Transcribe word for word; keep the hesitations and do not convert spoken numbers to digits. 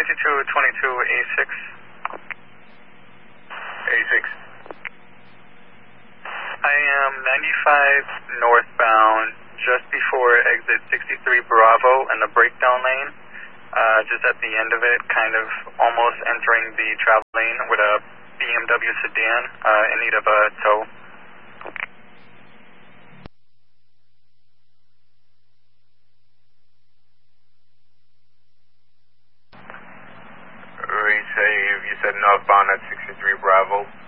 fifty-two twenty-two A six. A six. I am ninety-five northbound, just before exit sixty-three Bravo in the breakdown lane. Uh, just at the end of it, kind of almost entering the travel lane with a B M W sedan uh, in need of a tow. Resave, you said northbound at sixty-three Bravo.